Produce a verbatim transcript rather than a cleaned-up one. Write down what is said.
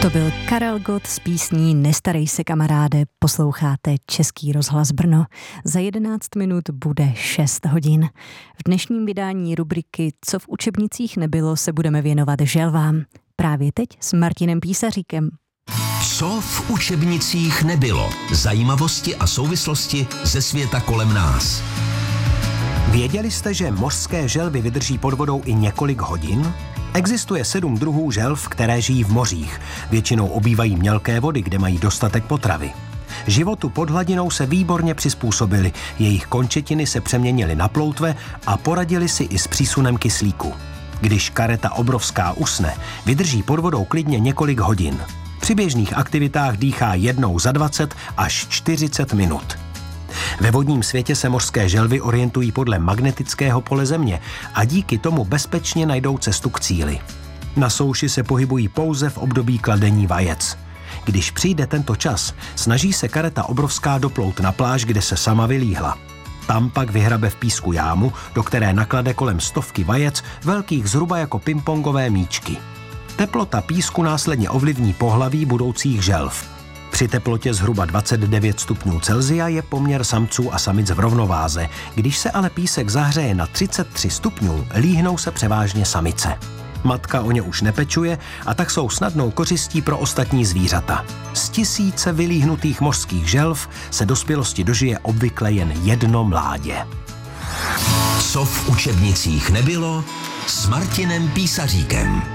To byl Karel Gott s písní Nestarej se kamaráde, posloucháte Český rozhlas Brno. Za jedenáct minut bude šest hodin. V dnešním vydání rubriky Co v učebnicích nebylo se budeme věnovat želvám. Právě teď s Martinem Písaříkem. Co v učebnicích nebylo? Zajímavosti a souvislosti ze světa kolem nás. Věděli jste, že mořské želvy vydrží pod vodou i několik hodin? Existuje sedm druhů želv, které žijí v mořích. Většinou obývají mělké vody, kde mají dostatek potravy. Životu pod hladinou se výborně přizpůsobili, jejich končetiny se přeměnily na ploutve a poradili si i s přísunem kyslíku. Když kareta obrovská usne, vydrží pod vodou klidně několik hodin. Při běžných aktivitách dýchá jednou za dvacet až čtyřicet minut. Ve vodním světě se mořské želvy orientují podle magnetického pole Země a díky tomu bezpečně najdou cestu k cíli. Na souši se pohybují pouze v období kladení vajec. Když přijde tento čas, snaží se kareta obrovská doplout na pláž, kde se sama vylíhla. Tam pak vyhrabe v písku jámu, do které naklade kolem stovky vajec, velkých zhruba jako pingpongové míčky. Teplota písku následně ovlivní pohlaví budoucích želv. Při teplotě zhruba dvacet devět stupňů Celsia je poměr samců a samic v rovnováze. Když se ale písek zahřeje na třicet tři stupňů, líhnou se převážně samice. Matka o ně už nepečuje a tak jsou snadnou kořistí pro ostatní zvířata. Z tisíce vylíhnutých mořských želv se dospělosti dožije obvykle jen jedno mládě. Co v učebnicích nebylo s Martinem Písaříkem.